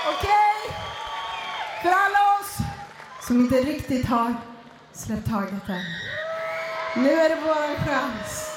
Okej? För alla oss som inte riktigt har släppt taget än. Nu är det vår chans.